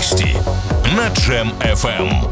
Новости на Джем FM.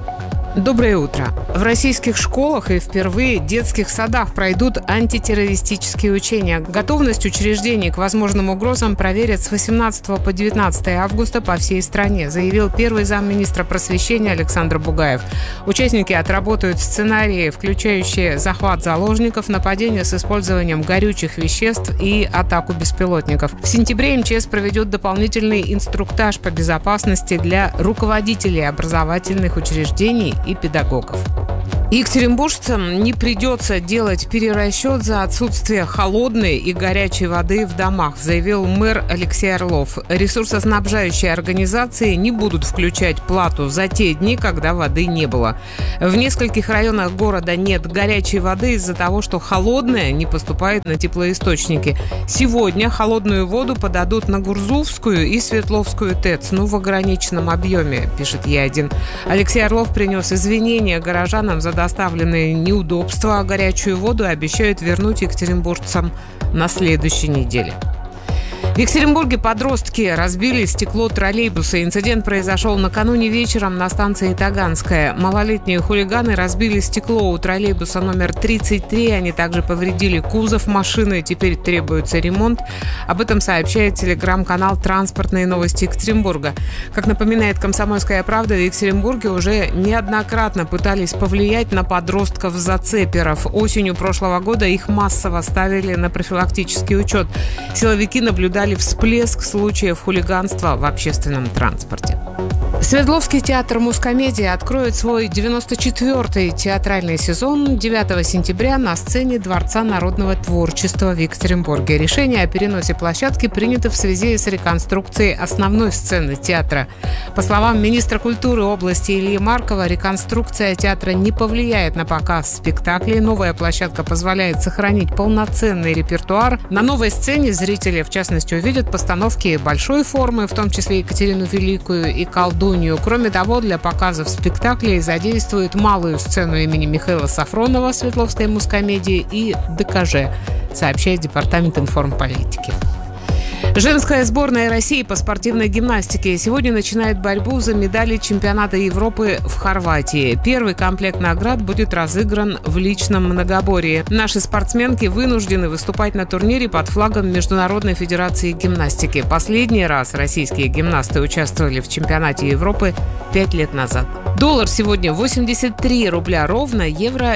Доброе утро. В российских школах и впервые в детских садах пройдут антитеррористические учения. Готовность учреждений к возможным угрозам проверят с 18 по 19 августа по всей стране, заявил первый замминистра просвещения Александр Бугаев. Участники отработают сценарии, включающие захват заложников, нападение с использованием горючих веществ и атаку беспилотников. В сентябре МЧС проведет дополнительный инструктаж по безопасности для руководителей образовательных учреждений и педагогов. Екатеринбуржцам не придется делать перерасчет за отсутствие холодной и горячей воды в домах, заявил мэр Алексей Орлов. Ресурсоснабжающие организации не будут включать плату за те дни, когда воды не было. В нескольких районах города нет горячей воды из-за того, что холодная не поступает на теплоисточники. Сегодня холодную воду подадут на Гурзувскую и Светловскую ТЭЦ, в ограниченном объеме, пишет Е1. Алексей Орлов принес извинения горожанам за доставленные неудобства, а горячую воду обещают вернуть екатеринбуржцам на следующей неделе. В Екатеринбурге подростки разбили стекло троллейбуса. Инцидент произошел накануне вечером на станции Таганская. Малолетние хулиганы разбили стекло у троллейбуса номер 33. Они также повредили кузов машины. Теперь требуется ремонт. Об этом сообщает телеграм-канал «Транспортные новости Екатеринбурга». Как напоминает «Комсомольская правда», в Екатеринбурге уже неоднократно пытались повлиять на подростков-зацеперов. Осенью прошлого года их массово ставили на профилактический учет. Силовики наблюдали всплеск случаев хулиганства в общественном транспорте. Свердловский театр Мускомедии откроет свой 94-й театральный сезон 9 сентября на сцене Дворца народного творчества в Екатеринбурге. Решение о переносе площадки принято в связи с реконструкцией основной сцены театра. По словам министра культуры области Ильи Маркова, реконструкция театра не повлияет на показ спектаклей. Новая площадка позволяет сохранить полноценный репертуар. На новой сцене зрители, в частности, увидят постановки большой формы, в том числе Екатерину Великую и Колдунью. Кроме того, для показов спектаклей задействуют малую сцену имени Михаила Сафронова Свердловской Мускомедии и ДКЖ, сообщает Департамент информполитики. Женская сборная России по спортивной гимнастике сегодня начинает борьбу за медали чемпионата Европы в Хорватии. Первый комплект наград будет разыгран в личном многоборье. Наши спортсменки вынуждены выступать на турнире под флагом Международной федерации гимнастики. Последний раз российские гимнасты участвовали в чемпионате Европы 5 лет назад. Доллар сегодня 83 рубля ровно, евро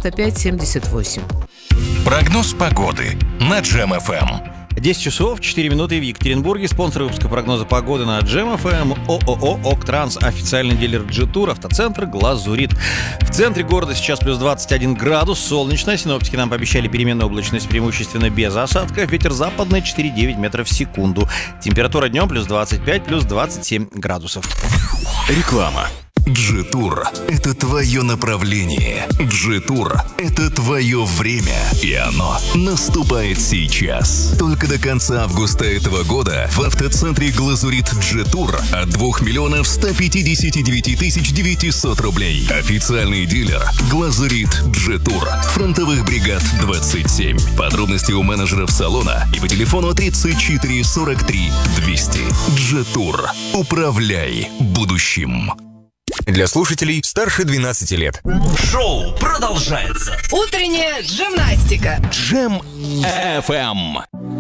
95,78. Прогноз погоды на Джем FM. 10 часов 4 минуты в Екатеринбурге. Спонсор выпуска прогноза погоды на Джем FM ООО «Октранс», официальный дилер G-Tour, автоцентр «Глазурит». В центре города сейчас плюс 21 градус, солнечно. Синоптики нам пообещали переменную облачность преимущественно без осадков. Ветер западный 4,9 метров в секунду. Температура днем плюс 25, плюс 27 градусов. Реклама. G-Tour – это твое направление. G-Tour – это твое время. И оно наступает сейчас. Только до конца августа этого года в автоцентре «Глазурит» G-Tour от 2 миллионов 159 тысяч 900 рублей. Официальный дилер «Глазурит» G-Tour. Фронтовых бригад 27. Подробности у менеджеров салона и по телефону 34 43 200. G-Tour. Управляй будущим. Для слушателей старше 12 лет. Шоу продолжается. Утренняя джимнастика. Джем FM.